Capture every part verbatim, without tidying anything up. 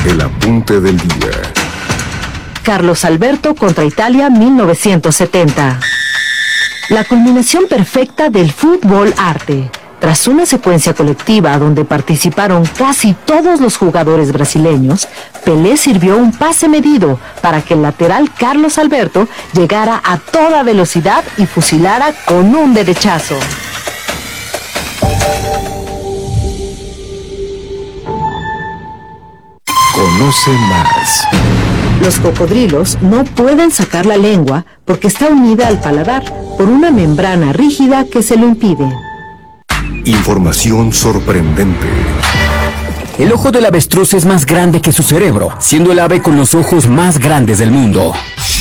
El apunte del día. Carlos Alberto contra Italia mil novecientos setenta. La culminación perfecta del fútbol arte. Tras una secuencia colectiva donde participaron casi todos los jugadores brasileños, Pelé sirvió un pase medido para que el lateral Carlos Alberto llegara a toda velocidad y fusilara con un derechazo. Conoce más. Los cocodrilos no pueden sacar la lengua porque está unida al paladar por una membrana rígida que se lo impide. Información sorprendente. El ojo del avestruz es más grande que su cerebro, siendo el ave con los ojos más grandes del mundo.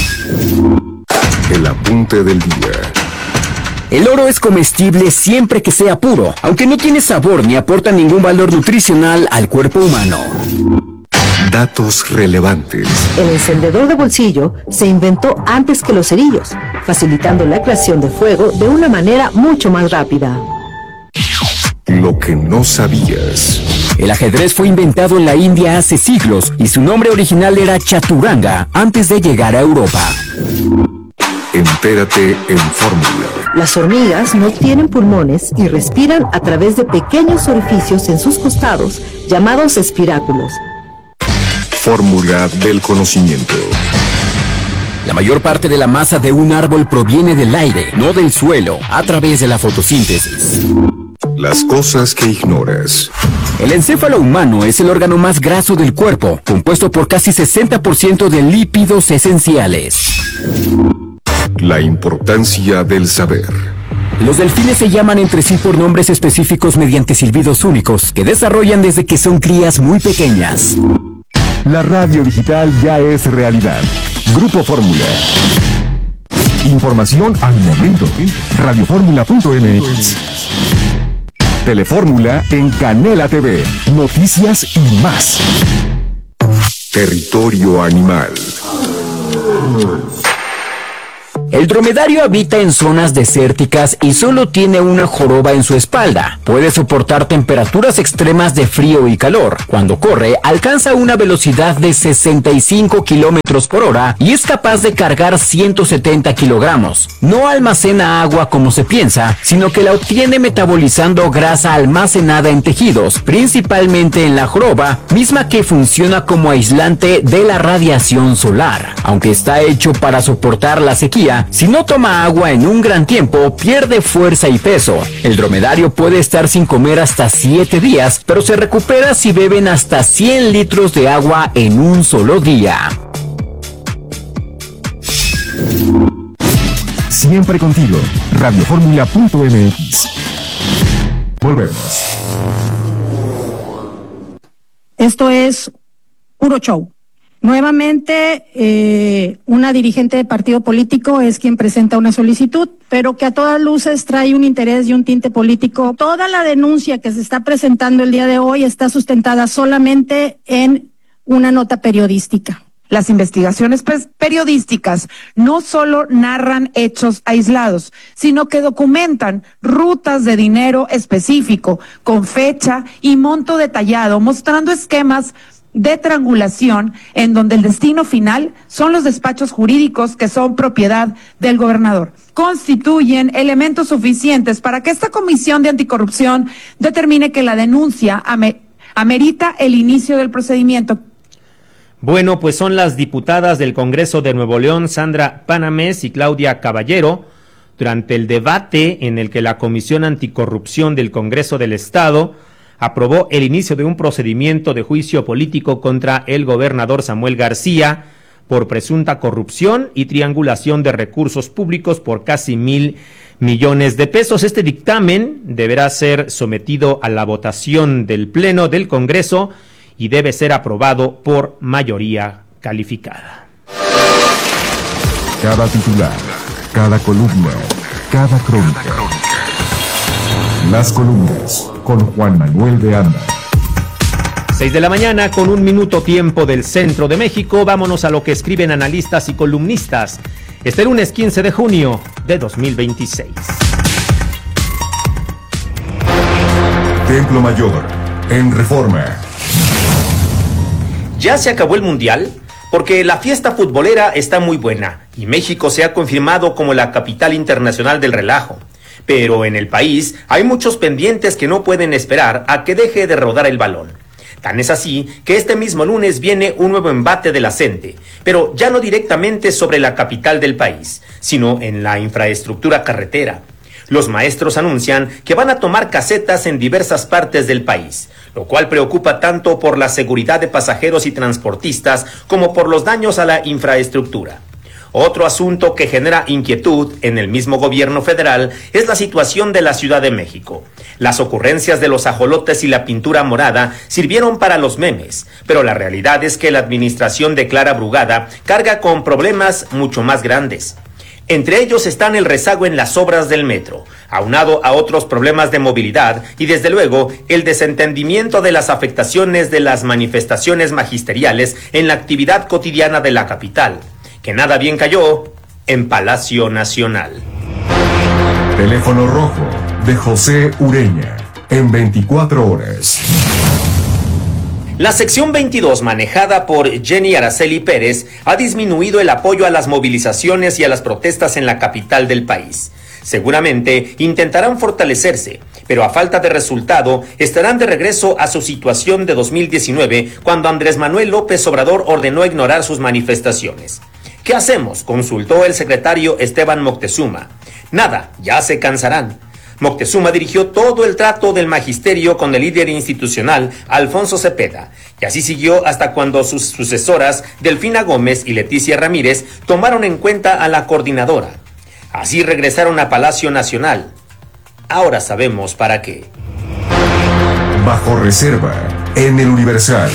El apunte del día. El oro es comestible siempre que sea puro, aunque no tiene sabor ni aporta ningún valor nutricional al cuerpo humano. Datos relevantes. El encendedor de bolsillo se inventó antes que los cerillos, facilitando la creación de fuego de una manera mucho más rápida. Lo que no sabías. El ajedrez fue inventado en la India hace siglos y su nombre original era Chaturanga antes de llegar a Europa. Entérate en Fórmula. Las hormigas no tienen pulmones y respiran a través de pequeños orificios en sus costados llamados espiráculos. Fórmula del conocimiento. La mayor parte de la masa de un árbol proviene del aire, no del suelo, a través de la fotosíntesis. Las cosas que ignoras. El encéfalo humano es el órgano más graso del cuerpo, compuesto por casi sesenta por ciento de lípidos esenciales. La importancia del saber. Los delfines se llaman entre sí por nombres específicos mediante silbidos únicos, que desarrollan desde que son crías muy pequeñas. La radio digital ya es realidad. Grupo Fórmula. Información al momento. Radioformula punto m x. Telefórmula en Canela T V. Noticias y más. Territorio animal. El dromedario habita en zonas desérticas y solo tiene una joroba en su espalda. Puede soportar temperaturas extremas de frío y calor. Cuando corre, alcanza una velocidad de sesenta y cinco kilómetros por hora y es capaz de cargar ciento setenta kilogramos. No almacena agua como se piensa, sino que la obtiene metabolizando grasa almacenada en tejidos, principalmente en la joroba, misma que funciona como aislante de la radiación solar. Aunque está hecho para soportar la sequía, si no toma agua en un gran tiempo, pierde fuerza y peso. El dromedario puede estar sin comer hasta siete días, pero se recupera si beben hasta cien litros de agua en un solo día. Siempre contigo. Radioformula punto m x. Volvemos. Esto es puro show. Nuevamente, eh, una dirigente de partido político es quien presenta una solicitud, pero que a todas luces trae un interés y un tinte político. Toda la denuncia que se está presentando el día de hoy está sustentada solamente en una nota periodística. Las investigaciones periodísticas no solo narran hechos aislados, sino que documentan rutas de dinero específico, con fecha y monto detallado, mostrando esquemas de triangulación en donde el destino final son los despachos jurídicos que son propiedad del gobernador. Constituyen elementos suficientes para que esta comisión de anticorrupción determine que la denuncia amerita el inicio del procedimiento. Bueno, pues son las diputadas del Congreso de Nuevo León, Sandra Panamés y Claudia Caballero, durante el debate en el que la Comisión Anticorrupción del Congreso del Estado aprobó el inicio de un procedimiento de juicio político contra el gobernador Samuel García por presunta corrupción y triangulación de recursos públicos por casi mil millones de pesos. Este dictamen deberá ser sometido a la votación del Pleno del Congreso y debe ser aprobado por mayoría calificada. Cada titular, cada columna, cada crónica. Las columnas con Juan Manuel de Anda. seis de la mañana con un minuto tiempo del centro de México. Vámonos a lo que escriben analistas y columnistas este lunes quince de junio de dos mil veintiséis. Templo Mayor, en Reforma. ¿Ya se acabó el Mundial? Porque la fiesta futbolera está muy buena y México se ha confirmado como la capital internacional del relajo. Pero en el país hay muchos pendientes que no pueden esperar a que deje de rodar el balón. Tan es así que este mismo lunes viene un nuevo embate de la CENTE, pero ya no directamente sobre la capital del país, sino en la infraestructura carretera. Los maestros anuncian que van a tomar casetas en diversas partes del país, lo cual preocupa tanto por la seguridad de pasajeros y transportistas como por los daños a la infraestructura. Otro asunto que genera inquietud en el mismo gobierno federal es la situación de la Ciudad de México. Las ocurrencias de los ajolotes y la pintura morada sirvieron para los memes, pero la realidad es que la administración de Clara Brugada carga con problemas mucho más grandes. Entre ellos están el rezago en las obras del metro, aunado a otros problemas de movilidad y desde luego el desentendimiento de las afectaciones de las manifestaciones magisteriales en la actividad cotidiana de la capital, que nada bien cayó en Palacio Nacional. Teléfono rojo de José Ureña en veinticuatro horas. La sección veintidós, manejada por Jenny Araceli Pérez, ha disminuido el apoyo a las movilizaciones y a las protestas en la capital del país. Seguramente intentarán fortalecerse, pero a falta de resultado estarán de regreso a su situación de dos mil diecinueve, cuando Andrés Manuel López Obrador ordenó ignorar sus manifestaciones. ¿Qué hacemos?, consultó el secretario Esteban Moctezuma. Nada, ya se cansarán. Moctezuma dirigió todo el trato del magisterio con el líder institucional Alfonso Cepeda, y así siguió hasta cuando sus sucesoras Delfina Gómez y Leticia Ramírez tomaron en cuenta a la coordinadora. Así regresaron a Palacio Nacional. Ahora sabemos para qué. Bajo reserva, en el Universal.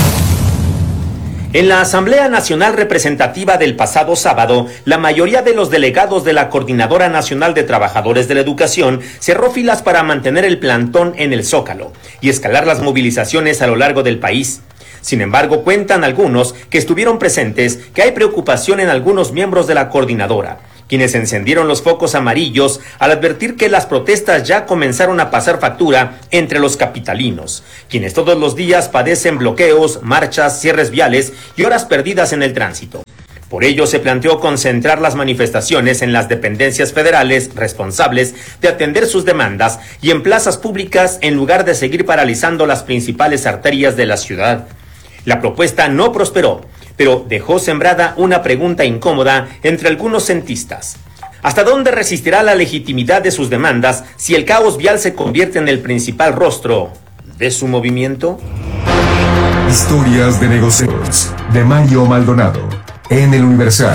En la Asamblea Nacional Representativa del pasado sábado, la mayoría de los delegados de la Coordinadora Nacional de Trabajadores de la Educación cerró filas para mantener el plantón en el Zócalo y escalar las movilizaciones a lo largo del país. Sin embargo, cuentan algunos que estuvieron presentes que hay preocupación en algunos miembros de la coordinadora, quienes encendieron los focos amarillos al advertir que las protestas ya comenzaron a pasar factura entre los capitalinos, quienes todos los días padecen bloqueos, marchas, cierres viales y horas perdidas en el tránsito. Por ello se planteó concentrar las manifestaciones en las dependencias federales responsables de atender sus demandas y en plazas públicas en lugar de seguir paralizando las principales arterias de la ciudad. La propuesta no prosperó, pero dejó sembrada una pregunta incómoda entre algunos centistas. ¿Hasta dónde resistirá la legitimidad de sus demandas si el caos vial se convierte en el principal rostro de su movimiento? Historias de negocios de Mario Maldonado en el Universal.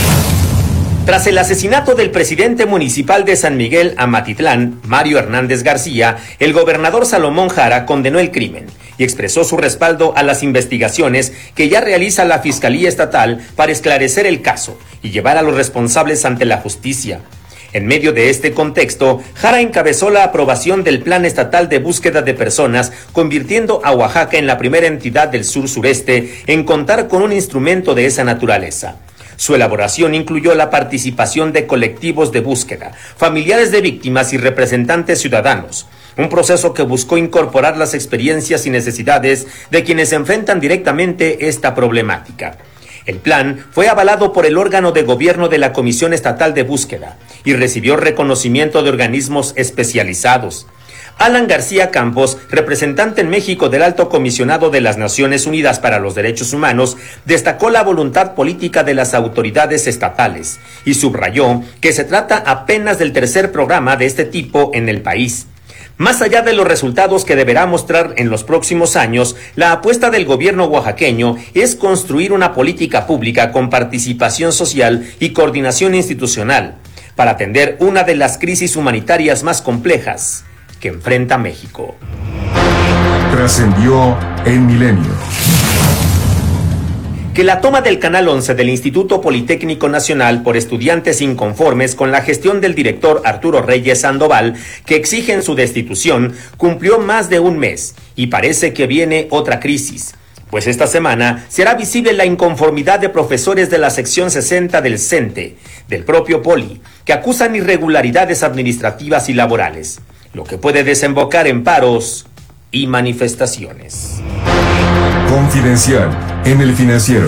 Tras el asesinato del presidente municipal de San Miguel Amatitlán, Mario Hernández García, el gobernador Salomón Jara condenó el crimen y expresó su respaldo a las investigaciones que ya realiza la Fiscalía Estatal para esclarecer el caso y llevar a los responsables ante la justicia. En medio de este contexto, Jara encabezó la aprobación del Plan Estatal de Búsqueda de Personas, convirtiendo a Oaxaca en la primera entidad del sur-sureste en contar con un instrumento de esa naturaleza. Su elaboración incluyó la participación de colectivos de búsqueda, familiares de víctimas y representantes ciudadanos, un proceso que buscó incorporar las experiencias y necesidades de quienes enfrentan directamente esta problemática. El plan fue avalado por el órgano de gobierno de la Comisión Estatal de Búsqueda y recibió reconocimiento de organismos especializados. Alan García Campos, representante en México del Alto Comisionado de las Naciones Unidas para los Derechos Humanos, destacó la voluntad política de las autoridades estatales y subrayó que se trata apenas del tercer programa de este tipo en el país. Más allá de los resultados que deberá mostrar en los próximos años, la apuesta del gobierno oaxaqueño es construir una política pública con participación social y coordinación institucional para atender una de las crisis humanitarias más complejas que enfrenta México. Trascendió en Milenio. Que la toma del Canal once del Instituto Politécnico Nacional por estudiantes inconformes con la gestión del director Arturo Reyes Sandoval, que exigen su destitución, cumplió más de un mes y parece que viene otra crisis. Pues esta semana será visible la inconformidad de profesores de la sección sesenta del CENTE, del propio Poli, que acusan irregularidades administrativas y laborales, lo que puede desembocar en paros y manifestaciones. Confidencial en El Financiero.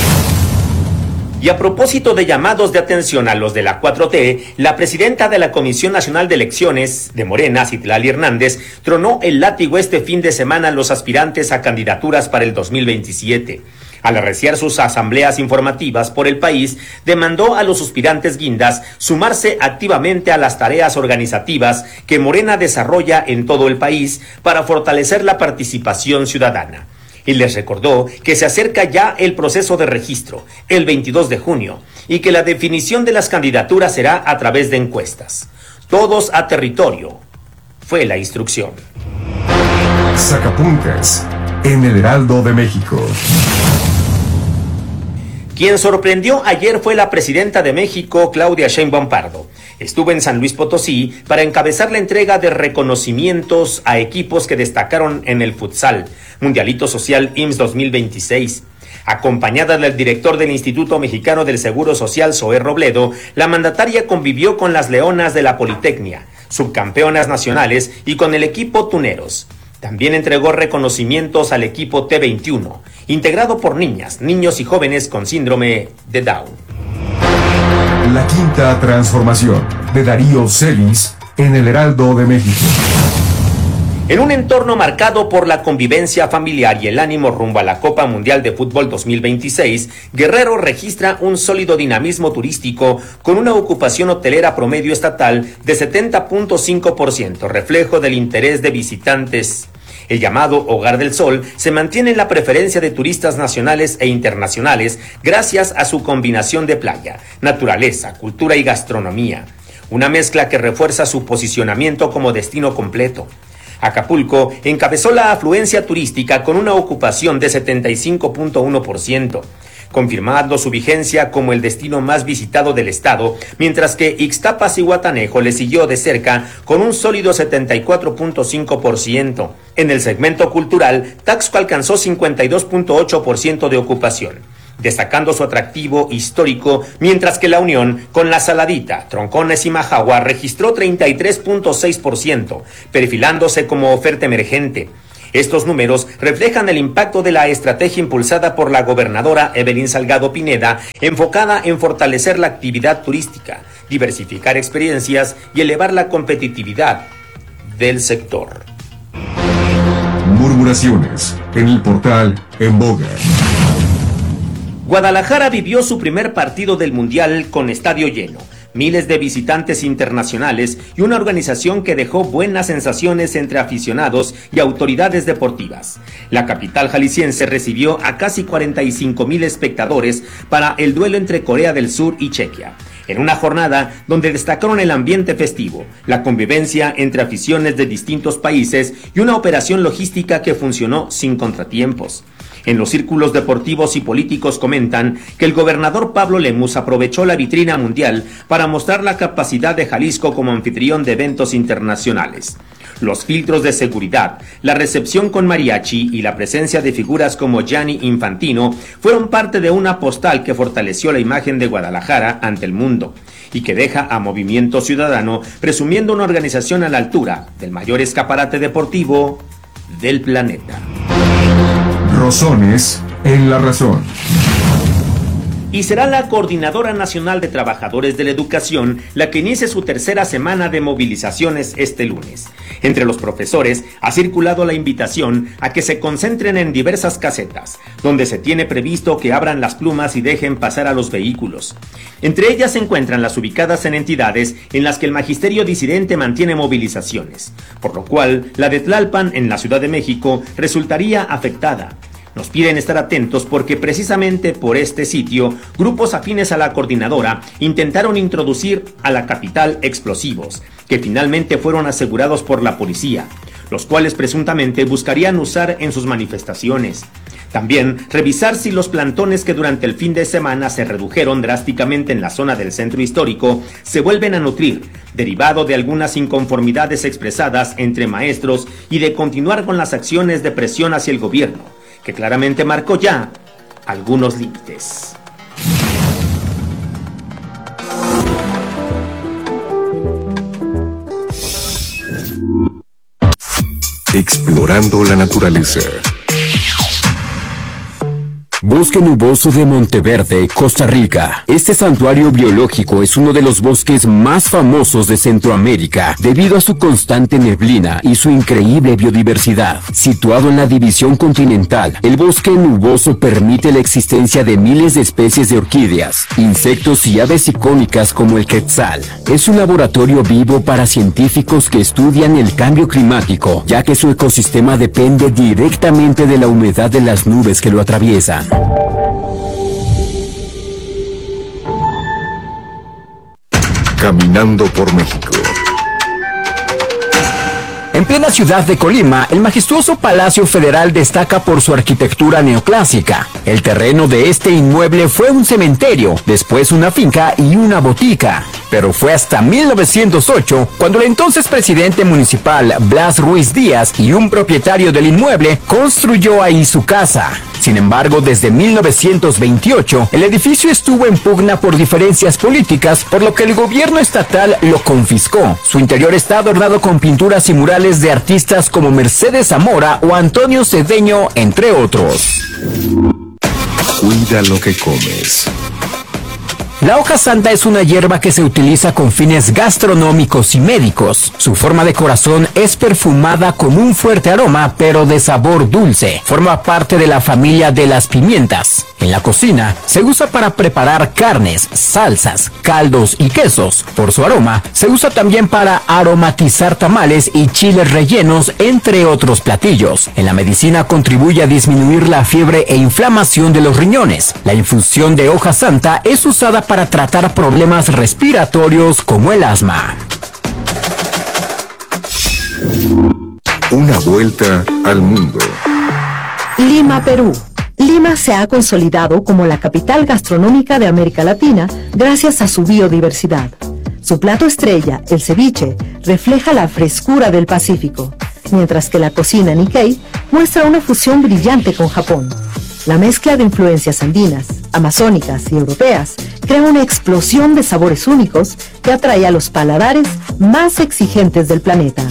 Y a propósito de llamados de atención a los de la cuatro T, la presidenta de la Comisión Nacional de Elecciones de Morena, Citlali Hernández, tronó el látigo este fin de semana a los aspirantes a candidaturas para el dos mil veintisiete. Al arreciar sus asambleas informativas por el país, demandó a los aspirantes guindas sumarse activamente a las tareas organizativas que Morena desarrolla en todo el país para fortalecer la participación ciudadana. Y les recordó que se acerca ya el proceso de registro, el veintidós de junio, y que la definición de las candidaturas será a través de encuestas. Todos a territorio, fue la instrucción. Sacapuntas, en el Heraldo de México. Quien sorprendió ayer fue la presidenta de México, Claudia Sheinbaum Pardo. Estuvo en San Luis Potosí para encabezar la entrega de reconocimientos a equipos que destacaron en el futsal, Mundialito Social I M S S dos mil veintiséis. Acompañada del director del Instituto Mexicano del Seguro Social, Zoé Robledo, la mandataria convivió con las Leonas de la Politecnia, subcampeonas nacionales, y con el equipo Tuneros. También entregó reconocimientos al equipo T veintiuno, integrado por niñas, niños y jóvenes con síndrome de Down. La quinta transformación, de Darío Celis, en el Heraldo de México. En un entorno marcado por la convivencia familiar y el ánimo rumbo a la Copa Mundial de Fútbol dos mil veintiséis, Guerrero registra un sólido dinamismo turístico con una ocupación hotelera promedio estatal de setenta punto cinco por ciento, reflejo del interés de visitantes. El llamado Hogar del Sol se mantiene en la preferencia de turistas nacionales e internacionales gracias a su combinación de playa, naturaleza, cultura y gastronomía. Una mezcla que refuerza su posicionamiento como destino completo. Acapulco encabezó la afluencia turística con una ocupación de setenta y cinco punto uno por ciento, confirmando su vigencia como el destino más visitado del estado, mientras que Ixtapas y Guatanejo le siguió de cerca con un sólido setenta y cuatro punto cinco por ciento. En el segmento cultural, Taxco alcanzó cincuenta y dos punto ocho por ciento de ocupación, destacando su atractivo histórico, mientras que La Unión, con La Saladita, Troncones y Majagua, registró treinta y tres punto seis por ciento, perfilándose como oferta emergente. Estos números reflejan el impacto de la estrategia impulsada por la gobernadora Evelyn Salgado Pineda, enfocada en fortalecer la actividad turística, diversificar experiencias y elevar la competitividad del sector. Murmuraciones, en el portal En Boga. Guadalajara vivió su primer partido del Mundial con estadio lleno, miles de visitantes internacionales y una organización que dejó buenas sensaciones entre aficionados y autoridades deportivas. La capital jalisciense recibió a casi cuarenta y cinco mil espectadores para el duelo entre Corea del Sur y Chequia, en una jornada donde destacaron el ambiente festivo, la convivencia entre aficiones de distintos países y una operación logística que funcionó sin contratiempos. En los círculos deportivos y políticos comentan que el gobernador Pablo Lemus aprovechó la vitrina mundial para mostrar la capacidad de Jalisco como anfitrión de eventos internacionales. Los filtros de seguridad, la recepción con mariachi y la presencia de figuras como Gianni Infantino fueron parte de una postal que fortaleció la imagen de Guadalajara ante el mundo y que deja a Movimiento Ciudadano presumiendo una organización a la altura del mayor escaparate deportivo del planeta. Rosones en la razón. Y será la Coordinadora Nacional de Trabajadores de la Educación la que inicie su tercera semana de movilizaciones este lunes. Entre los profesores ha circulado la invitación a que se concentren en diversas casetas, donde se tiene previsto que abran las plumas y dejen pasar a los vehículos. Entre ellas se encuentran las ubicadas en entidades en las que el magisterio disidente mantiene movilizaciones, por lo cual la de Tlalpan en la Ciudad de México resultaría afectada. Nos piden estar atentos porque precisamente por este sitio, grupos afines a la coordinadora intentaron introducir a la capital explosivos, que finalmente fueron asegurados por la policía, los cuales presuntamente buscarían usar en sus manifestaciones. También revisar si los plantones que durante el fin de semana se redujeron drásticamente en la zona del centro histórico se vuelven a nutrir, derivado de algunas inconformidades expresadas entre maestros y de continuar con las acciones de presión hacia el gobierno, que claramente marcó ya algunos límites. Explorando la naturaleza. Bosque nuboso de Monteverde, Costa Rica. Este santuario biológico es uno de los bosques más famosos de Centroamérica debido a su constante neblina y su increíble biodiversidad. Situado en la división continental, el bosque nuboso permite la existencia de miles de especies de orquídeas, insectos y aves icónicas como el quetzal. Es un laboratorio vivo para científicos que estudian el cambio climático, ya que su ecosistema depende directamente de la humedad de las nubes que lo atraviesan. Caminando por México. En plena ciudad de Colima, el majestuoso Palacio Federal destaca por su arquitectura neoclásica. El terreno de este inmueble fue un cementerio, después una finca y una botica. Pero fue hasta mil novecientos ocho cuando el entonces presidente municipal Blas Ruiz Díaz y un propietario del inmueble construyó ahí su casa. Sin embargo, desde mil novecientos veintiocho, el edificio estuvo en pugna por diferencias políticas, por lo que el gobierno estatal lo confiscó. Su interior está adornado con pinturas y murales de artistas como Mercedes Zamora o Antonio Cedeño, entre otros. Cuida lo que comes. La hoja santa es una hierba que se utiliza con fines gastronómicos y médicos. Su forma de corazón es perfumada con un fuerte aroma, pero de sabor dulce. Forma parte de la familia de las pimientas. En la cocina, se usa para preparar carnes, salsas, caldos y quesos. Por su aroma, se usa también para aromatizar tamales y chiles rellenos, entre otros platillos. En la medicina contribuye a disminuir la fiebre e inflamación de los riñones. La infusión de hoja santa es usada para tratar problemas respiratorios como el asma. Una vuelta al mundo. Lima, Perú. Lima se ha consolidado como la capital gastronómica de América Latina gracias a su biodiversidad. Su plato estrella, el ceviche, refleja la frescura del Pacífico, mientras que la cocina Nikkei muestra una fusión brillante con Japón. La mezcla de influencias andinas, amazónicas y europeas crea una explosión de sabores únicos que atrae a los paladares más exigentes del planeta.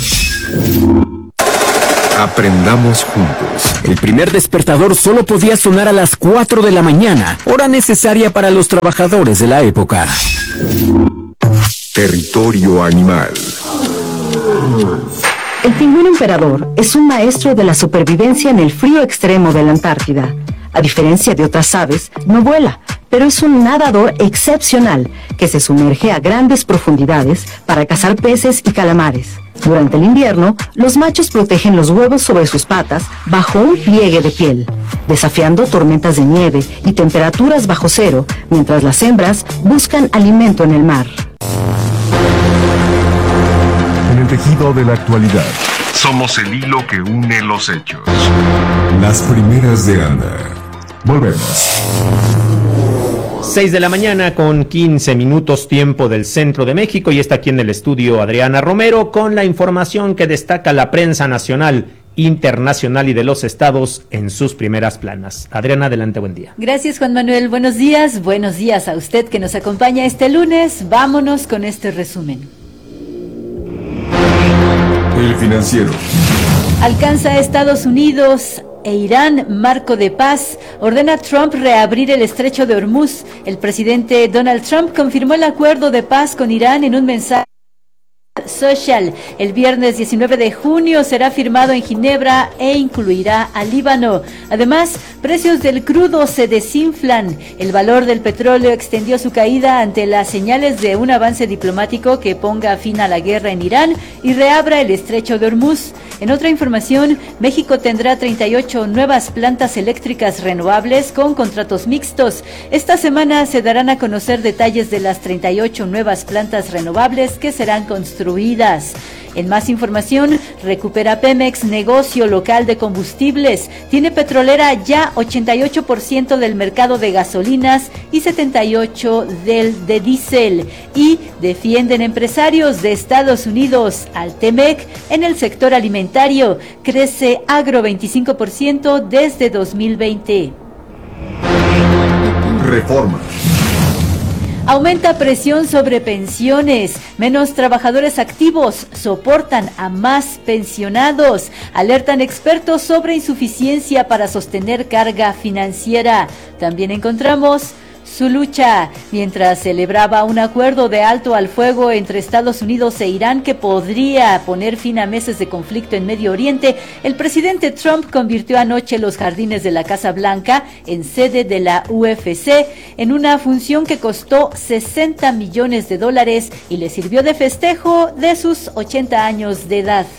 Aprendamos juntos. El primer despertador solo podía sonar a las cuatro de la mañana, hora necesaria para los trabajadores de la época. Territorio animal. El pingüino emperador es un maestro de la supervivencia en el frío extremo de la Antártida. A diferencia de otras aves, no vuela, pero es un nadador excepcional que se sumerge a grandes profundidades para cazar peces y calamares. Durante el invierno, los machos protegen los huevos sobre sus patas bajo un pliegue de piel, desafiando tormentas de nieve y temperaturas bajo cero, mientras las hembras buscan alimento en el mar. En el tejido de la actualidad. Somos el hilo que une los hechos. Las primeras de Ana. Volvemos. seis de la mañana con quince minutos tiempo del centro de México y está aquí en el estudio Adriana Romero con la información que destaca la prensa nacional, internacional y de los estados en sus primeras planas. Adriana, adelante, buen día. Gracias, Juan Manuel, buenos días, buenos días a usted que nos acompaña este lunes. Vámonos con este resumen. El Financiero. Alcanza a Estados Unidos e Irán marco de paz. Ordena Trump reabrir el estrecho de Hormuz. El presidente Donald Trump confirmó el acuerdo de paz con Irán en un mensaje social. El viernes diecinueve de junio será firmado en Ginebra e incluirá a Líbano. Además, precios del crudo se desinflan. El valor del petróleo extendió su caída ante las señales de un avance diplomático que ponga fin a la guerra en Irán y reabra el estrecho de Hormuz. En otra información, México tendrá treinta y ocho nuevas plantas eléctricas renovables con contratos mixtos. Esta semana se darán a conocer detalles de las treinta y ocho nuevas plantas renovables que serán construidas. En más información, recupera Pemex negocio local de combustibles. Tiene petrolera ya ochenta y ocho por ciento del mercado de gasolinas y setenta y ocho por ciento del de diésel. Y defienden empresarios de Estados Unidos al Temec en el sector alimentario. Crece agro veinticinco por ciento desde dos mil veinte. Reforma. Aumenta presión sobre pensiones. Menos trabajadores activos soportan a más pensionados. Alertan expertos sobre insuficiencia para sostener carga financiera. También encontramos su lucha, mientras celebraba un acuerdo de alto al fuego entre Estados Unidos e Irán que podría poner fin a meses de conflicto en Medio Oriente. El presidente Trump convirtió anoche los jardines de la Casa Blanca en sede de la U F C en una función que costó sesenta millones de dólares y le sirvió de festejo de sus ochenta años de edad.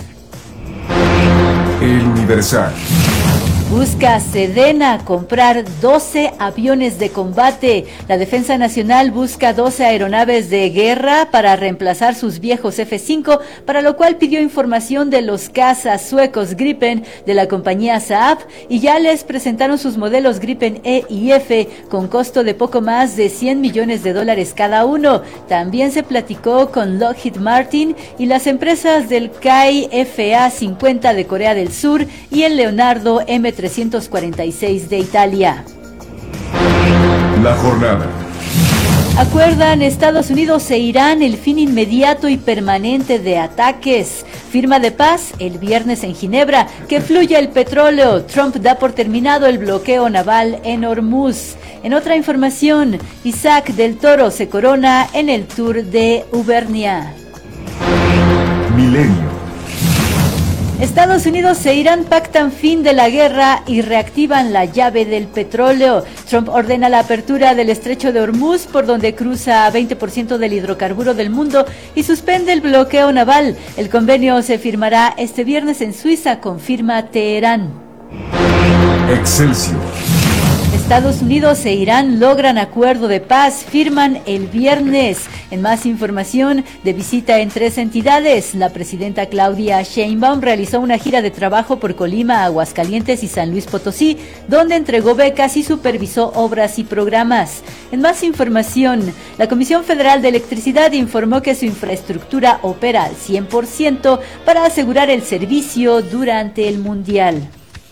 El Universal. Busca Sedena comprar doce aviones de combate. La Defensa Nacional busca doce aeronaves de guerra para reemplazar sus viejos F cinco, para lo cual pidió información de los cazas suecos Gripen de la compañía Saab y ya les presentaron sus modelos Gripen E y F con costo de poco más de cien millones de dólares cada uno. También se platicó con Lockheed Martin y las empresas del K I F A cincuenta de Corea del Sur y el Leonardo M trescientos cuarenta y seis de Italia. La jornada. Acuerdan Estados Unidos e Irán el fin inmediato y permanente de ataques. Firma de paz el viernes en Ginebra. Que fluya el petróleo. Trump da por terminado el bloqueo naval en Hormuz. En otra información, Isaac del Toro se corona en el Tour de Ubernia. Milenio. Estados Unidos e Irán pactan fin de la guerra y reactivan la llave del petróleo. Trump ordena la apertura del estrecho de Hormuz, por donde cruza veinte por ciento del hidrocarburo del mundo, y suspende el bloqueo naval. El convenio se firmará este viernes en Suiza, confirma Teherán. Excelsior. Estados Unidos e Irán logran acuerdo de paz, firman el viernes. En más información, de visita en tres entidades, la presidenta Claudia Sheinbaum realizó una gira de trabajo por Colima, Aguascalientes y San Luis Potosí, donde entregó becas y supervisó obras y programas. En más información, la Comisión Federal de Electricidad informó que su infraestructura opera al cien por ciento para asegurar el servicio durante el Mundial.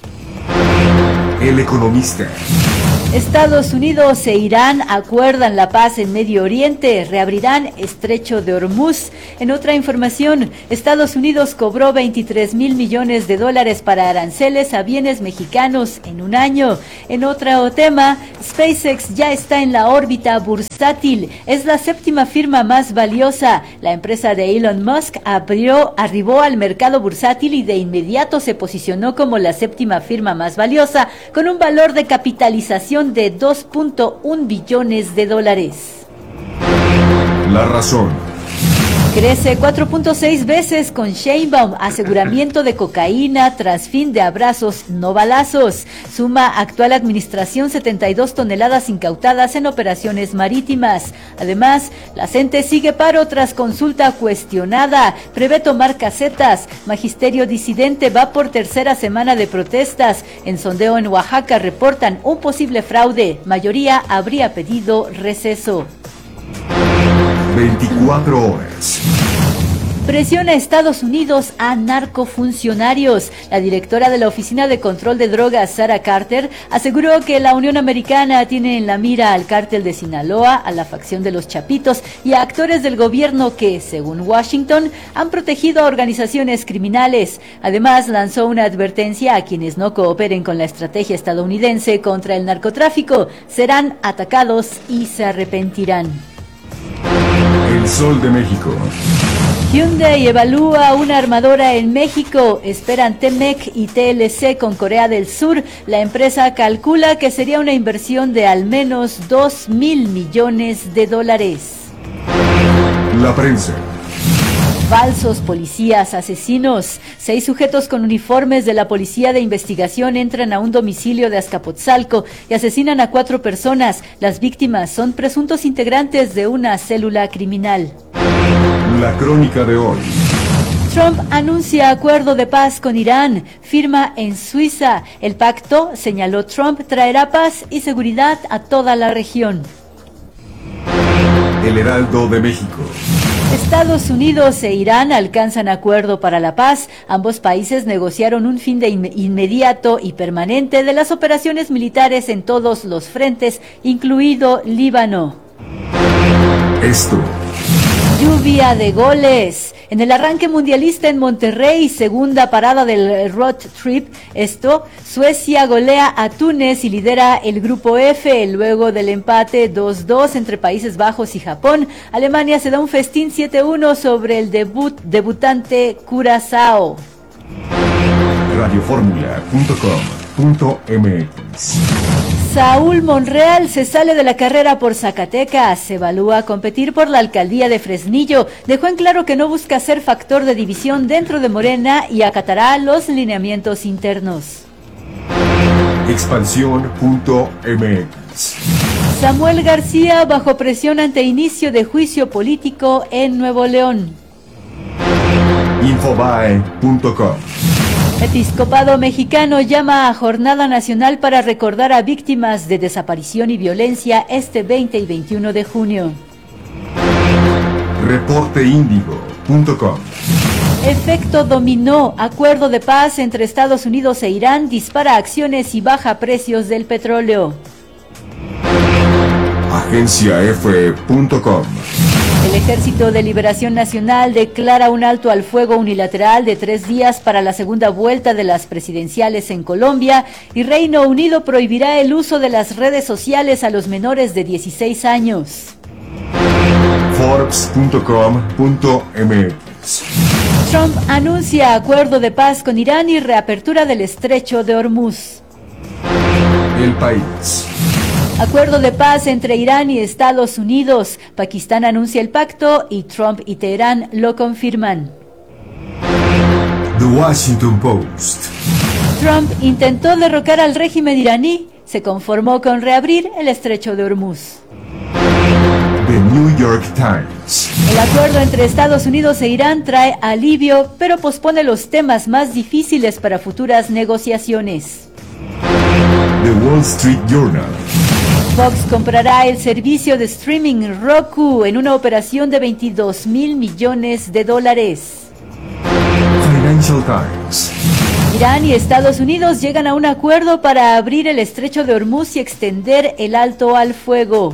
El Economista. Estados Unidos e Irán acuerdan la paz en Medio Oriente, reabrirán estrecho de Hormuz. En otra información, Estados Unidos cobró veintitrés mil millones de dólares para aranceles a bienes mexicanos en un año. En otro tema, SpaceX ya está en la órbita bursátil, es la séptima firma más valiosa. La empresa de Elon Musk abrió, arribó al mercado bursátil y de inmediato se posicionó como la séptima firma más valiosa, con un valor de capitalización de dos punto uno billones de dólares. La Razón. Crece cuatro punto seis veces con Sheinbaum, aseguramiento de cocaína tras fin de abrazos no balazos. Suma actual administración setenta y dos toneladas incautadas en operaciones marítimas. Además, la CENTE sigue paro tras consulta cuestionada. Prevé tomar casetas. Magisterio disidente va por tercera semana de protestas. En sondeo en Oaxaca reportan un posible fraude. Mayoría habría pedido receso. veinticuatro horas. Presiona a Estados Unidos a narcofuncionarios. La directora de la Oficina de Control de Drogas, Sarah Carter, aseguró que la Unión Americana tiene en la mira al cártel de Sinaloa, a la facción de los Chapitos y a actores del gobierno que, según Washington, han protegido a organizaciones criminales. Además, lanzó una advertencia a quienes no cooperen con la estrategia estadounidense contra el narcotráfico. Serán atacados y se arrepentirán. El Sol de México. Hyundai evalúa una armadora en México. Esperan Temec y T L C con Corea del Sur. La empresa calcula que sería una inversión de al menos dos mil millones de dólares. La prensa. Falsos policías asesinos. Seis sujetos con uniformes de la Policía de Investigación entran a un domicilio de Azcapotzalco y asesinan a cuatro personas. Las víctimas son presuntos integrantes de una célula criminal. La crónica de hoy. Trump anuncia acuerdo de paz con Irán, firma en Suiza. El pacto, señaló Trump, traerá paz y seguridad a toda la región. El Heraldo de México. Estados Unidos e Irán alcanzan acuerdo para la paz. Ambos países negociaron un fin de in- inmediato y permanente de las operaciones militares en todos los frentes, incluido Líbano. Esto. Lluvia de goles. En el arranque mundialista en Monterrey, segunda parada del road trip, esto, Suecia golea a Túnez y lidera el grupo F. Luego del empate dos dos entre Países Bajos y Japón, Alemania se da un festín siete uno sobre el debut, debutante Curazao. radioformula punto com punto m x. Saúl Monreal se sale de la carrera por Zacatecas, se evalúa competir por la alcaldía de Fresnillo, dejó en claro que no busca ser factor de división dentro de Morena y acatará los lineamientos internos. expansión punto m x. Samuel García bajo presión ante inicio de juicio político en Nuevo León. infobae punto com. Episcopado mexicano llama a Jornada Nacional para recordar a víctimas de desaparición y violencia este veinte y veintiuno de junio. reporte índigo punto com. Efecto dominó, acuerdo de paz entre Estados Unidos e Irán dispara acciones y baja precios del petróleo. agencia efe punto com. El Ejército de Liberación Nacional declara un alto al fuego unilateral de tres días para la segunda vuelta de las presidenciales en Colombia y Reino Unido prohibirá el uso de las redes sociales a los menores de dieciséis años. forbes punto com punto m x. Trump anuncia acuerdo de paz con Irán y reapertura del estrecho de Hormuz. El País. Acuerdo de paz entre Irán y Estados Unidos. Pakistán anuncia el pacto y Trump y Teherán lo confirman. The Washington Post. Trump intentó derrocar al régimen iraní. Se conformó con reabrir el estrecho de Hormuz. The New York Times. El acuerdo entre Estados Unidos e Irán trae alivio, pero pospone los temas más difíciles para futuras negociaciones. The Wall Street Journal. Fox comprará el servicio de streaming Roku en una operación de veintidós mil millones de dólares. Financial Times. Irán y Estados Unidos llegan a un acuerdo para abrir el estrecho de Hormuz y extender el alto al fuego.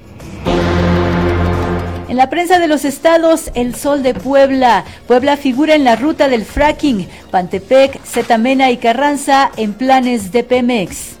En la prensa de los estados, El Sol de Puebla. Puebla figura en la ruta del fracking. Pantepec, Zetamena y Carranza en planes de Pemex.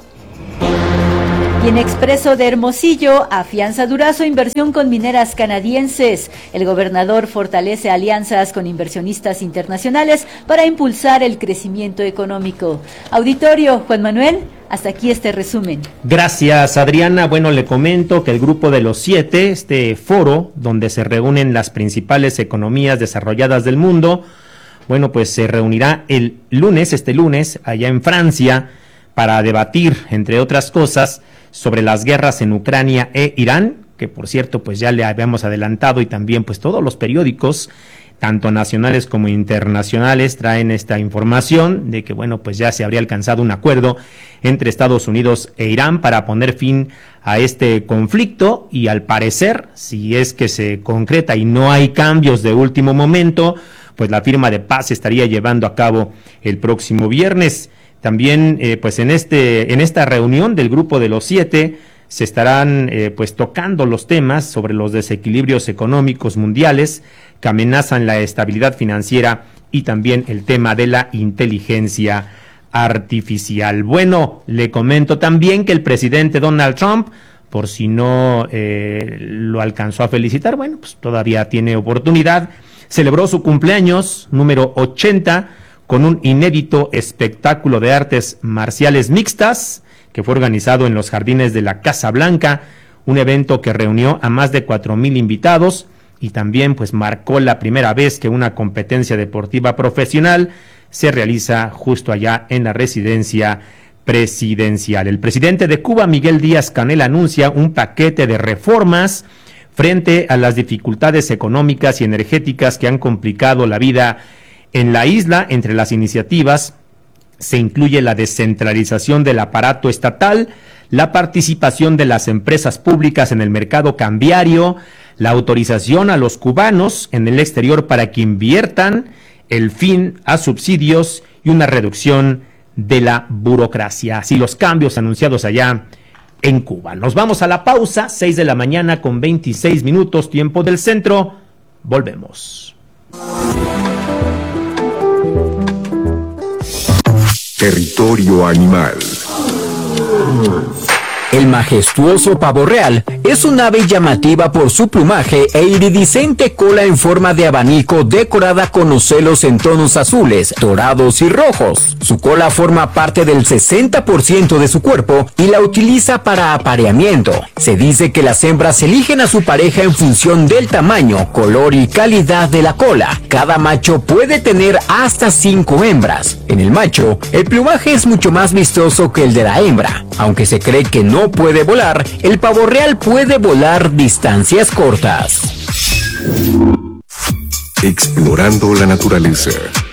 Y en Expreso de Hermosillo, afianza Durazo inversión con mineras canadienses. El gobernador fortalece alianzas con inversionistas internacionales para impulsar el crecimiento económico. Auditorio, Juan Manuel, hasta aquí este resumen. Gracias, Adriana. Bueno, le comento que el Grupo de los Siete, este foro donde se reúnen las principales economías desarrolladas del mundo, bueno, pues se reunirá el lunes, este lunes, allá en Francia, para debatir, entre otras cosas, sobre las guerras en Ucrania e Irán, que por cierto, pues ya le habíamos adelantado y también pues todos los periódicos, tanto nacionales como internacionales, traen esta información de que, bueno, pues ya se habría alcanzado un acuerdo entre Estados Unidos e Irán para poner fin a este conflicto y al parecer, si es que se concreta y no hay cambios de último momento, pues la firma de paz se estaría llevando a cabo el próximo viernes. También, eh, pues en este, en esta reunión del Grupo de los Siete se estarán, eh, pues tocando los temas sobre los desequilibrios económicos mundiales que amenazan la estabilidad financiera y también el tema de la inteligencia artificial. Bueno, le comento también que el presidente Donald Trump, por si no eh, lo alcanzó a felicitar, bueno, pues todavía tiene oportunidad, celebró su cumpleaños número ochenta con un inédito espectáculo de artes marciales mixtas que fue organizado en los jardines de la Casa Blanca, un evento que reunió a más de cuatro mil invitados y también pues marcó la primera vez que una competencia deportiva profesional se realiza justo allá en la residencia presidencial. El presidente de Cuba, Miguel Díaz-Canel, anuncia un paquete de reformas frente a las dificultades económicas y energéticas que han complicado la vida en la isla. Entre las iniciativas se incluye la descentralización del aparato estatal, la participación de las empresas públicas en el mercado cambiario, la autorización a los cubanos en el exterior para que inviertan, el fin a subsidios y una reducción de la burocracia. Así los cambios anunciados allá en Cuba. Nos vamos a la pausa, seis de la mañana con veintiséis minutos, tiempo del centro. Volvemos. Territorio animal. El majestuoso pavo real es un ave llamativa por su plumaje e iridiscente cola en forma de abanico decorada con ocelos en tonos azules, dorados y rojos. Su cola forma parte del sesenta por ciento de su cuerpo y la utiliza para apareamiento. Se dice que las hembras eligen a su pareja en función del tamaño, color y calidad de la cola. Cada macho puede tener hasta cinco hembras. En el macho, el plumaje es mucho más vistoso que el de la hembra. Aunque se cree que no No puede volar, el pavo real puede volar distancias cortas. Explorando la naturaleza.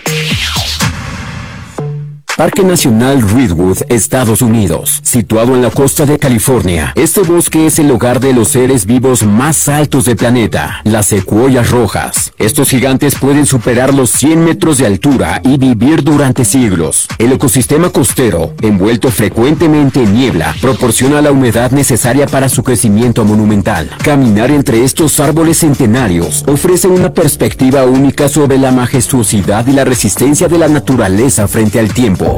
Parque Nacional Redwood, Estados Unidos, situado en la costa de California. Este bosque es el hogar de los seres vivos más altos del planeta, las secuoyas rojas. Estos gigantes pueden superar los cien metros de altura y vivir durante siglos. El ecosistema costero, envuelto frecuentemente en niebla, proporciona la humedad necesaria para su crecimiento monumental. Caminar entre estos árboles centenarios ofrece una perspectiva única sobre la majestuosidad y la resistencia de la naturaleza frente al tiempo.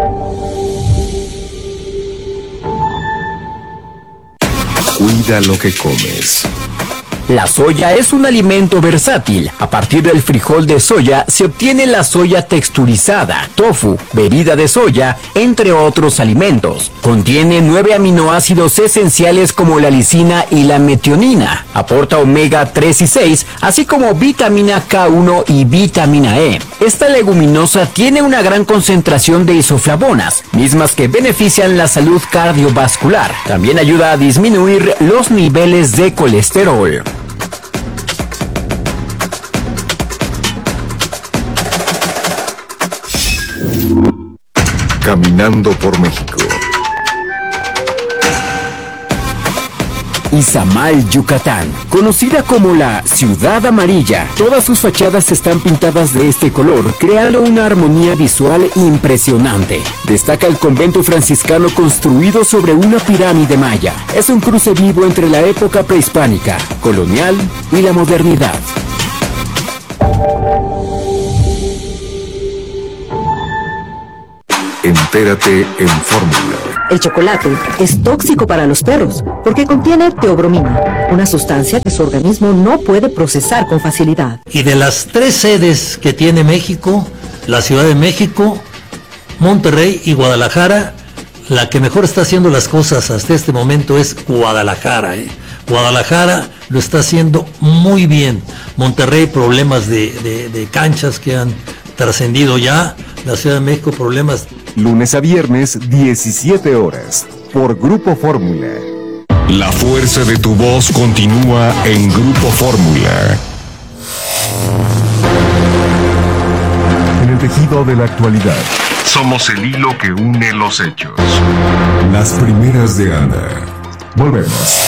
Cuida lo que comes. La soya es un alimento versátil. A partir del frijol de soya se obtiene la soya texturizada, tofu, bebida de soya, entre otros alimentos. Contiene nueve aminoácidos esenciales como la lisina y la metionina. Aporta omega tres y seis, así como vitamina K uno y vitamina E. Esta leguminosa tiene una gran concentración de isoflavonas, mismas que benefician la salud cardiovascular. También ayuda a disminuir los niveles de colesterol. Caminando por México. Izamal, Yucatán, conocida como la Ciudad Amarilla. Todas sus fachadas están pintadas de este color, creando una armonía visual impresionante. Destaca el convento franciscano construido sobre una pirámide maya. Es un cruce vivo entre la época prehispánica, colonial y la modernidad. Entérate en Fórmula. El chocolate es tóxico para los perros porque contiene teobromina, una sustancia que su organismo no puede procesar con facilidad. Y de las tres sedes que tiene México, la Ciudad de México, Monterrey y Guadalajara, la que mejor está haciendo las cosas hasta este momento es Guadalajara. ¿eh? Guadalajara lo está haciendo muy bien. Monterrey, problemas de, de, de canchas que han trascendido ya. La Ciudad de México, problemas. Lunes a viernes, diecisiete horas, por Grupo Fórmula. La fuerza de tu voz continúa en Grupo Fórmula. En el tejido de la actualidad. Somos el hilo que une los hechos. Las primeras de Ana. Volvemos.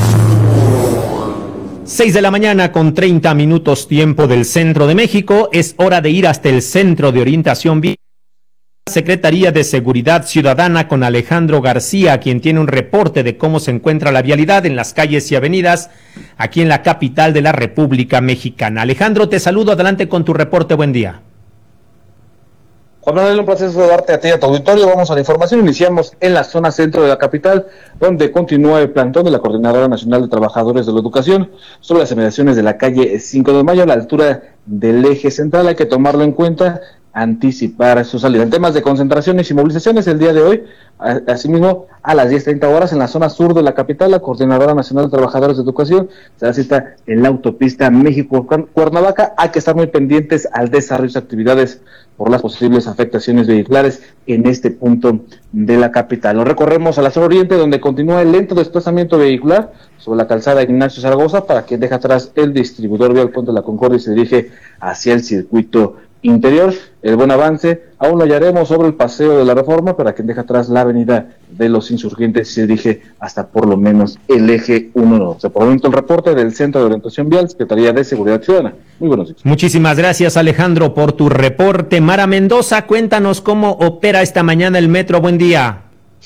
seis de la mañana con treinta minutos tiempo del centro de México. Es hora de ir hasta el Centro de Orientación Vial. Secretaría de Seguridad Ciudadana con Alejandro García, quien tiene un reporte de cómo se encuentra la vialidad en las calles y avenidas aquí en la capital de la República Mexicana. Alejandro, te saludo, adelante con tu reporte, buen día. Juan Manuel, un placer saludarte a ti y a tu auditorio. Vamos a la información. Iniciamos en la zona centro de la capital, donde continúa el plantón de la Coordinadora Nacional de Trabajadores de la Educación sobre las inmediaciones de la calle cinco de mayo a la altura del eje central. Hay que tomarlo en cuenta, anticipar su salida. En temas de concentraciones y movilizaciones, el día de hoy, asimismo, a las diez treinta horas en la zona sur de la capital, la Coordinadora Nacional de Trabajadores de Educación se da cita en la autopista México-Cuernavaca. Hay que estar muy pendientes al desarrollo de actividades por las posibles afectaciones vehiculares en este punto de la capital. Lo recorremos a la zona oriente, donde continúa el lento desplazamiento vehicular sobre la calzada Ignacio Zaragoza, para quien deja atrás el distribuidor vial Puente de la Concordia y se dirige hacia el circuito interior. El buen avance aún lo hallaremos sobre el Paseo de la Reforma, para quien deja atrás la avenida de los Insurgentes y se dirige hasta por lo menos el eje uno. O sea, por el momento el reporte del Centro de Orientación Vial, Secretaría de Seguridad Ciudadana. Muy buenos días. Muchísimas gracias, Alejandro, por tu reporte. Mara Mendoza, cuéntanos cómo opera esta mañana el metro. Buen día.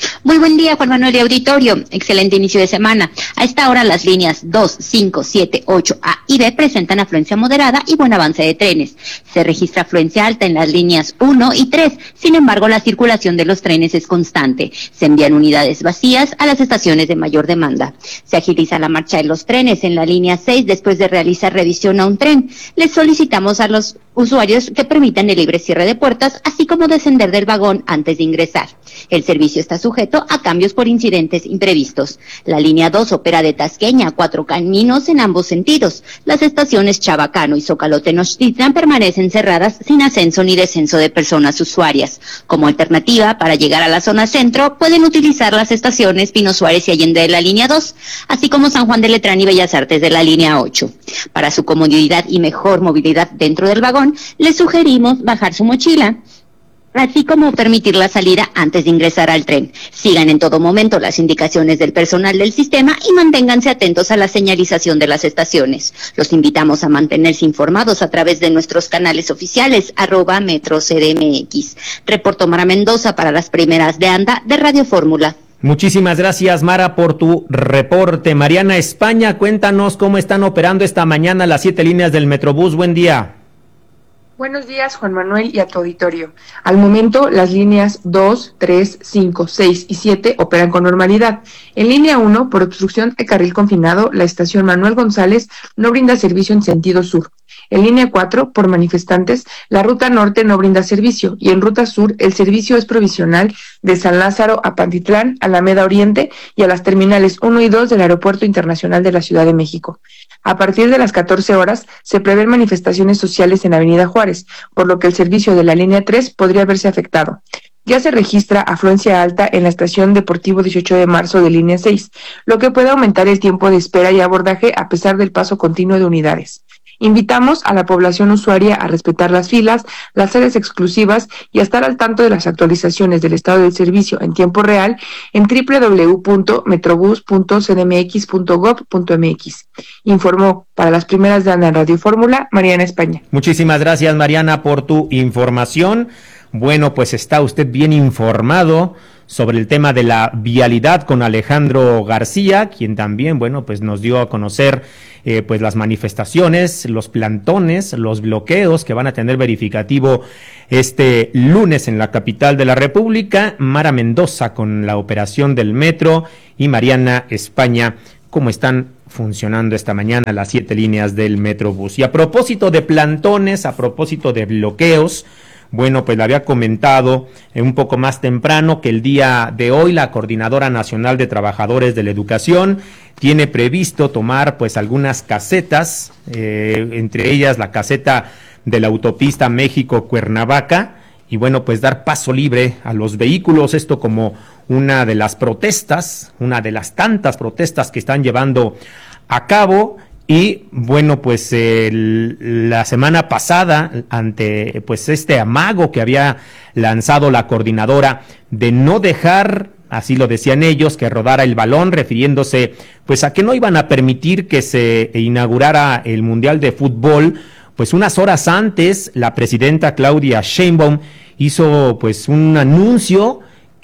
Muy buen día, Juan Manuel y auditorio. Excelente inicio de semana. A esta hora las líneas dos, cinco, siete, ocho, A y B presentan afluencia moderada y buen avance de trenes. Se registra afluencia alta en las líneas uno y tres. Sin embargo, la circulación de los trenes es constante. Se envían unidades vacías a las estaciones de mayor demanda. Se agiliza la marcha de los trenes en la línea seis después de realizar revisión a un tren. Les solicitamos a los usuarios que permitan el libre cierre de puertas, así como descender del vagón antes de ingresar. El servicio está sujeto a cambios por incidentes imprevistos. La línea dos opera de Tasqueña a cuatro caminos en ambos sentidos. Las estaciones Chabacano y Zócalo Tenochtitlan permanecen cerradas sin ascenso ni descenso de personas usuarias. Como alternativa, para llegar a la zona centro, pueden utilizar las estaciones Pino Suárez y Allende de la línea dos, así como San Juan de Letrán y Bellas Artes de la línea ocho. Para su comodidad y mejor movilidad dentro del vagón, les sugerimos bajar su mochila, así como permitir la salida antes de ingresar al tren. Sigan en todo momento las indicaciones del personal del sistema y manténganse atentos a la señalización de las estaciones. Los invitamos a mantenerse informados a través de nuestros canales oficiales, arroba Metro C D M X. Reportó Mara Mendoza para las primeras de Anda de Radio Fórmula. Muchísimas gracias, Mara, por tu reporte. Mariana España, cuéntanos cómo están operando esta mañana las siete líneas del Metrobús. Buen día. Buenos días, Juan Manuel y a tu auditorio. Al momento, las líneas dos, tres, cinco, seis y siete operan con normalidad. En línea uno, por obstrucción de carril confinado, la estación Manuel González no brinda servicio en sentido sur. En línea cuatro, por manifestantes, la ruta norte no brinda servicio y en ruta sur el servicio es provisional de San Lázaro a Pantitlán, Alameda Oriente y a las terminales uno y dos del Aeropuerto Internacional de la Ciudad de México. A partir de las catorce horas se prevén manifestaciones sociales en Avenida Juárez, por lo que el servicio de la línea tres podría verse afectado. Ya se registra afluencia alta en la estación Deportivo dieciocho de marzo de línea seis, lo que puede aumentar el tiempo de espera y abordaje a pesar del paso continuo de unidades. Invitamos a la población usuaria a respetar las filas, las áreas exclusivas y a estar al tanto de las actualizaciones del estado del servicio en tiempo real en doble u doble u doble u punto metrobús punto c d m x punto gob punto m x. Informó para las primeras de Anda en Radio Fórmula, Mariana España. Muchísimas gracias, Mariana, por tu información. Bueno, pues está usted bien informado sobre el tema de la vialidad con Alejandro García, quien también, bueno, pues nos dio a conocer eh, pues las manifestaciones, los plantones, los bloqueos que van a tener verificativo este lunes en la capital de la República. Mara Mendoza con la operación del metro y Mariana España, cómo están funcionando esta mañana las siete líneas del Metrobús. Y a propósito de plantones, a propósito de bloqueos, bueno, pues le había comentado eh, un poco más temprano que el día de hoy la Coordinadora Nacional de Trabajadores de la Educación tiene previsto tomar pues algunas casetas, eh, entre ellas la caseta de la autopista México-Cuernavaca, y bueno, pues dar paso libre a los vehículos, esto como una de las protestas, una de las tantas protestas que están llevando a cabo. Y bueno, pues el, la semana pasada, ante pues este amago que había lanzado la coordinadora de no dejar, así lo decían ellos, que rodara el balón, refiriéndose pues a que no iban a permitir que se inaugurara el Mundial de Fútbol, pues unas horas antes la presidenta Claudia Sheinbaum hizo pues un anuncio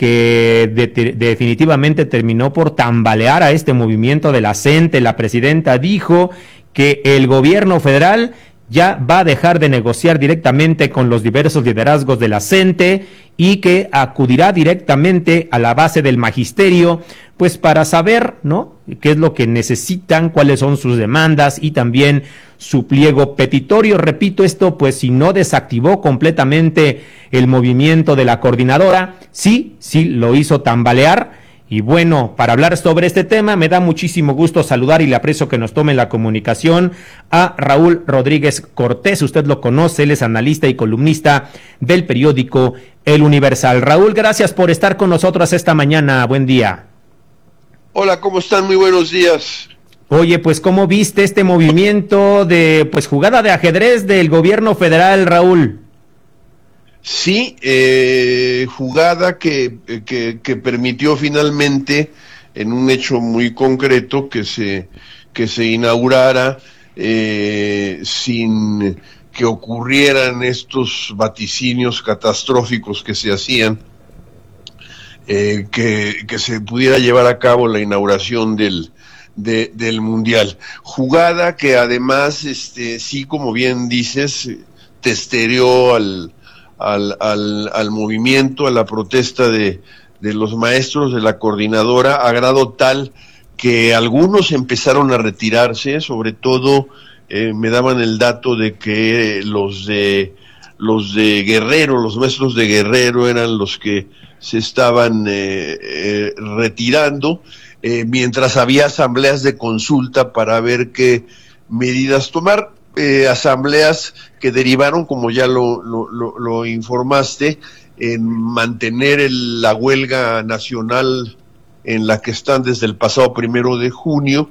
que de, de, definitivamente terminó por tambalear a este movimiento de la CENTE. La presidenta dijo que el gobierno federal ya va a dejar de negociar directamente con los diversos liderazgos de la CENTE y que acudirá directamente a la base del magisterio, pues para saber, ¿no?, qué es lo que necesitan, cuáles son sus demandas y también su pliego petitorio. Repito, esto pues si no desactivó completamente el movimiento de la coordinadora, sí, sí lo hizo tambalear. Y bueno, para hablar sobre este tema, me da muchísimo gusto saludar y le aprecio que nos tome la comunicación a Raúl Rodríguez Cortés. Usted lo conoce, él es analista y columnista del periódico El Universal. Raúl, gracias por estar con nosotros esta mañana. Buen día. Hola, ¿cómo están? Muy buenos días. Oye, pues ¿cómo viste este movimiento de pues jugada de ajedrez del gobierno federal, Raúl? Sí, eh, jugada que, que, que permitió finalmente, en un hecho muy concreto, que se, que se inaugurara eh, sin que ocurrieran estos vaticinios catastróficos que se hacían eh, que, que se pudiera llevar a cabo la inauguración del, de, del Mundial. Jugada que además, este, sí, como bien dices, testereó al, al, al, al movimiento, a la protesta de, de los maestros de la coordinadora, a grado tal que algunos empezaron a retirarse, sobre todo eh, me daban el dato de que los de los de Guerrero, los maestros de Guerrero eran los que se estaban eh, eh, retirando, eh, mientras había asambleas de consulta para ver qué medidas tomar, eh, asambleas que derivaron, como ya lo, lo, lo, lo informaste, en mantener el, la huelga nacional en la que están desde el pasado primero de junio,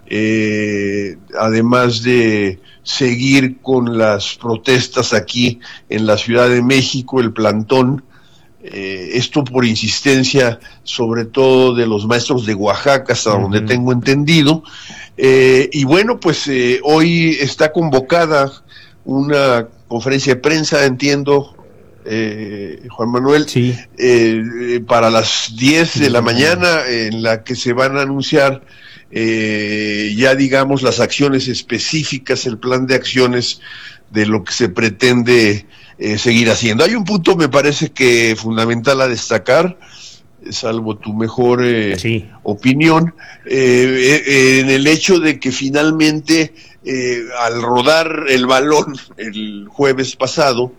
eh, además de seguir con las protestas aquí en la Ciudad de México, el plantón, eh, esto por insistencia sobre todo de los maestros de Oaxaca, hasta uh-huh. donde tengo entendido, eh, y bueno, pues eh, hoy está convocada una conferencia de prensa, entiendo, Eh, Juan Manuel, sí. eh, para las diez de la mañana, en la que se van a anunciar eh, ya digamos las acciones específicas, el plan de acciones de lo que se pretende eh, seguir haciendo. Hay un punto, me parece que fundamental a destacar, salvo tu mejor eh, sí. opinión, eh, eh, en el hecho de que finalmente eh, al rodar el balón el jueves pasado,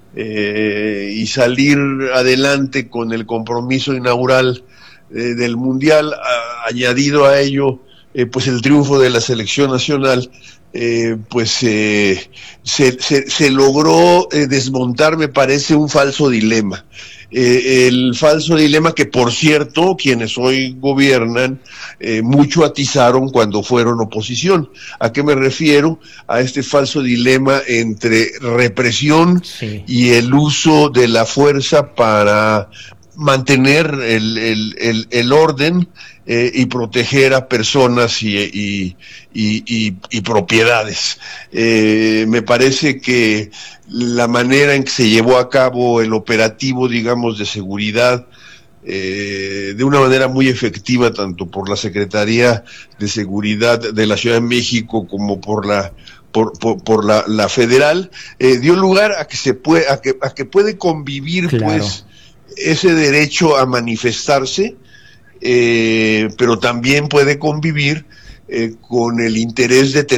Eh, y salir adelante con el compromiso inaugural eh, del Mundial, a, añadido a ello eh, pues el triunfo de la selección nacional, eh, pues eh, se, se, se logró eh, desmontar, me parece, un falso dilema. Eh, el falso dilema que, por cierto, quienes hoy gobiernan eh, mucho atizaron cuando fueron oposición. ¿A qué me refiero? A este falso dilema entre represión sí. y el uso de la fuerza para mantener el, el, el, el orden eh, y proteger a personas y, y, y, y, y propiedades. Eh, me parece que la manera en que se llevó a cabo el operativo, digamos, de seguridad, eh, de una manera muy efectiva, tanto por la Secretaría de Seguridad de la Ciudad de México como por la por, por, por la, la federal, eh, dio lugar a que se puede, a que, a que puede convivir, claro. pues, ese derecho a manifestarse, eh, pero también puede convivir eh, con el interés de tener